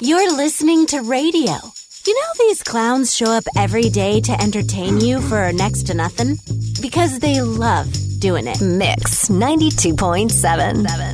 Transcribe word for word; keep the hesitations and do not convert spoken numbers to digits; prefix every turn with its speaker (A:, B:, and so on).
A: You're listening to radio. You know these clowns show up every day to entertain you for next to nothing? Because they love doing it.
B: Mix ninety-two point seven.